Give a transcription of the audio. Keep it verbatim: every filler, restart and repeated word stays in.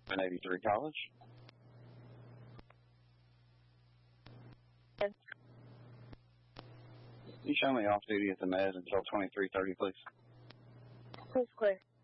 eighty-three College. Yes. Can you show me off duty at the Med until twenty-three thirty, please? Please clear.